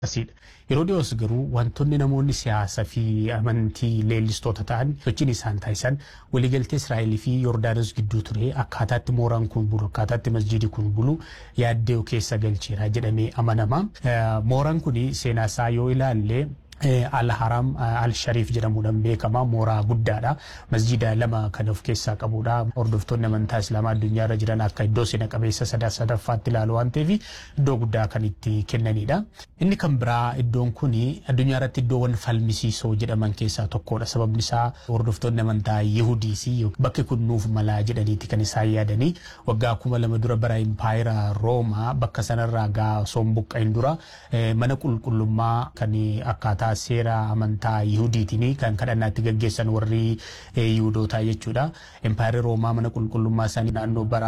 Asidha. Yeroo dhiyoos garuu wantoonni namoonni siyaasaa fi amantii leellistoota ta'an sochiin isaan taasisan waliigaltee Israa'el fi Yordaanos gidduu ture akkaataatti mooraan kun bulu akkaataatti masjiidi kun bulu yaaddoo keessa galcheera jedhamee amanama. Mooraan kun seenaa isaa yoo ilaalle Al-Haram Al-Sharif jedhamuudhaan beekama mooraa guddaadha. Masjida lama kan of keessaa qabudha. Hordoftoonni amantaa Islaamaa addunyaa irra jiran akka iddoo seena qabeessa sadaffaatti ilaalu waan ta'eef iddoo guddaa kan itti kennanidha. Inni kan biraa iddoon kun addunyaa irratti iddoowwan falmisiisoo jedhaman keessaa tokkodha. Sababni isaa hordoftoonni amantaa Yihudiis bakki kun nuuf malaa jedhaniiti kan isaan yaadanii waggaa 2000 dura bara Impaayera Roomaa bakka sanarraa gaa sombuqqa'in dura mana qulqullummaa kan akkaataa seera amantaa Yihudiitiin kan kadhannaatti gaggeessan warri Yihudoota jechuudha. Impaayera Roomaa mana qulqullummaa isaanii naannoo bara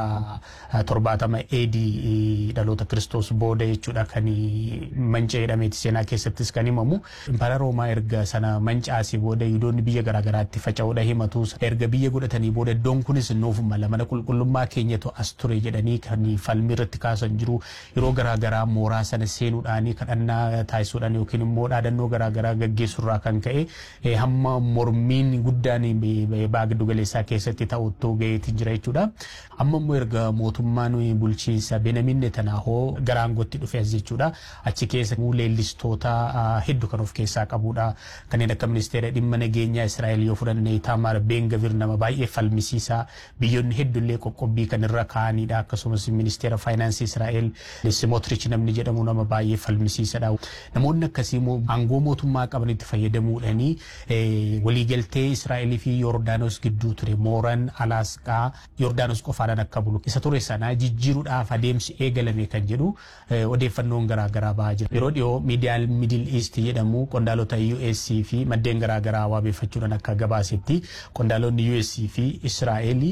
70 AD dhaloota Kiristoos booda jechuudha kan manca'ee jedhameeti seenaa keessattis kan himamu. Impaayera Roomaa erga sana mancaasee booda Yihudoonni biyya garaagaraatti faca'uudha himatu. Erga biyya godhatanii booda iddoon kunis nuuf mala mana qulqullummaa keenyatu as ture jedhanii kan falmii irratti kaasan jiru. Yeroo garaagaraa mooraa sana seenuudhaan kadhannaa taasisuudhaan yookiin immoo dhaadannoo garaagaraa gaggeessurraa kan ka'e hamma mormiin guddaan baagiddu galeessaa keessatti ta'utu ga'eetii jira jechuudha. Amma immoo erga mootummaan bulchiinsa Benjamin Netanyaahoo gara aangootti dhufe as jechuudha. Achi keessa leellistoota hedduu kan of keessaa qabudha. Kanneen akka ministeera dhimma nageenyaa Israa'el yoo fudhanne Itamar Ben-Gvir nama baay'ee falmisiisaa biyyoonni hedduullee qoqqobbii kan irra kaa'anidha. Akkasumas ministeera faayinaansii Israa'el Smotrich namni jedhamu nama baay'ee falmisiisaadha. Namoonni akkasii aangoo mootummaa qabanitti fayyadamuudhaanii waliigaltee Israa'el fi Yordaanos gidduu ture mooraan Alaasqaa Yordaanos qofaadhaan akka bulu isa ture sana jijjiiruudhaaf adeemsi eegalame kan jedhu odeeffannoon garaagaraa ba'aa jira. Yeroo dhiyoo miidiyaan Middle East jedhamu qondaalota US fi maddeen garaagaraa waabeeffachuudhaan akka gabaasetti qondaalonni US fi Israa'el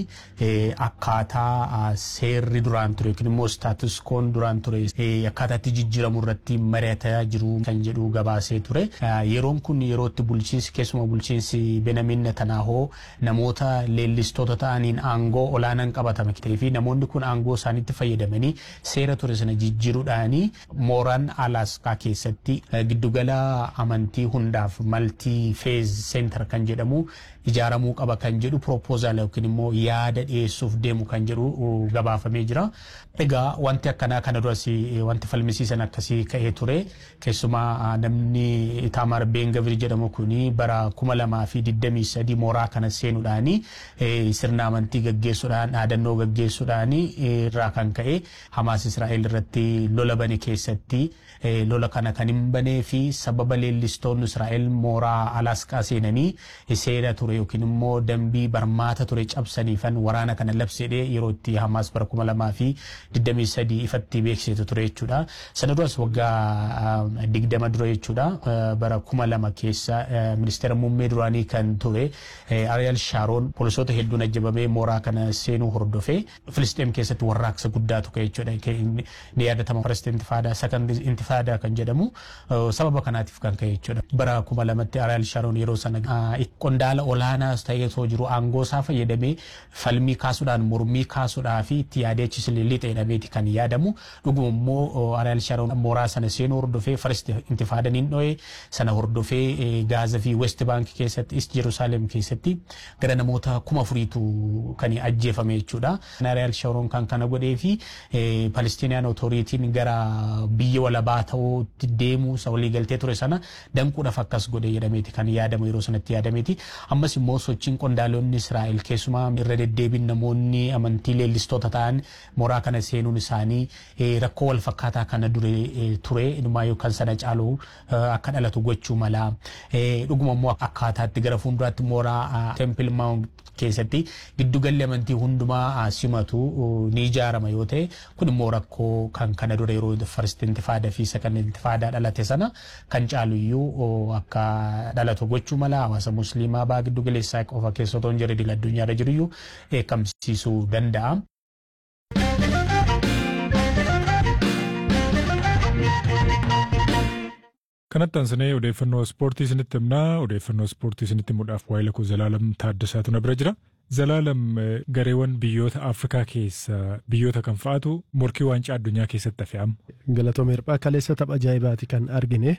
akkaataa seerri duraan ture yookiin immoo staatus koon duraan ture akkaataatti jijjiiramu irratti mari'ataa jiru kan jedhu gabaasee ture. Yeroon kun yerootti bulchiinsi keessumaa bulchiinsi Benjamin Netanyaahoo namoota leellistoota ta'aniin aangoo olaanaan qabatame fi namoonni kun aangoo isaaniitti fayyadamanii seera ture sana jijjiiruudhaanii mooraan Alaasqaa keessatti giddugala amantii hundaaf maltii feez seentar kan jedhamu ijaaramuu qaba kan jedhu propoozaal yookiin immoo yaada dhiyeessuuf deemu kan jedhu gabaafamee jira. Egaa wanti akkanaa kana duras wanti falmisiisan akkasii ka'ee ture. Keessumaa namni Itamar Ben-Gvir jedhamu kuni bara 2023 mooraa kana seenuudhaanii sirna amantii gaggeessuudhaan dhaadannoo gaggeessuudhaan irraa kan ka'e Hamaas Israa'el irratti lola bane keessatti lola kana kan hin banee fi sababa leellistoonni Israa'el mooraa Alaasqaa seenanii seera ture yookiin immoo dambii barmaata ture cabsaniifan waraana kana labsedhe yeroo itti Hamaas bara 2023 ifatti beeksise ture jechuudha. Sana duras waggaa 20 dura jechuudha bara 2000 keessa ministeera muummee duraanii kan ture Ariel Sharon poolisoota hedduun ajjabamee mooraa kana seenuu hordofee Filisxeem keessatti warraaqsa guddaatu ka'e jechuudha. Ni yaadatama first intifaadaa second intifaadaa kan jedhamu sababa kanaatiif kan ka'e jechuudha. Bara 2000tti Ariel Sharon yeroo sana qondaala olaanaas ta'eetoo jiru aangoo isaa fayyadamee falmii kaasuudhaan mormii kaasuudhaa fi itti yaadeechis lixa jedhameeti kan yaadamu. Dhuguma immoo Ariel Sharon mooraa sana seenuu hordofee first intifaadaan hin dho'e sana hordofee Gaazaa fi West Bank keessatti East Jerusalem keessatti gara namoota 4,000tu kan ajjeefame jechuudha. Ariel Sharon kan kana godhee fi Palestinian Authority gara biyya walabaa ta'uutti deemu waliigaltee ture sana danquudhaaf akkas godhee jedhameeti kan yaadamu yeroo sanatti yaadameeti. Ammas immoo sochiin qondaalonni Israa'el keessumaa irra deddeebiin namoonni amantii leellistoota ta'an mooraa kana seenuun isaanii rakkoo wal fakkaataa kana dure ture inumaa yookaan sana caaluu akka dhalatu gochuu mala. Dhuguma immoo akkaataatti gara fuulduraatti mooraa Temple Mount keessatti giddugalli amantii hundumaa simatu ni ijaarama yoo ta'e kun immoo rakkoo kan kana dura yeroo first intifaadaa fi second intifaadaa dhalate sana kan caalu iyyuu akka dhalatu gochuu mala. Hawaasa musliimaa baa giddugaleessaa qofa keessattuu hin jirre addunyaarra jiru iyyuu eekamsiisuu danda'a. Kanatti aansinee odeeffannoo ispoortii isinitti himnaa. Odeeffannoo ispoortii isinitti himuudhaaf waa'ee lakoo Zalaalam Taaddasaatu na bira jira. Zalaalam gareewwan biyyoota Afrikaa keessa biyyoota kan fa'aatu morkii waancaa addunyaa keessatti fe'ama. Galatooma hirphaa kaleessa tapha ajaa'ibaati kan argine.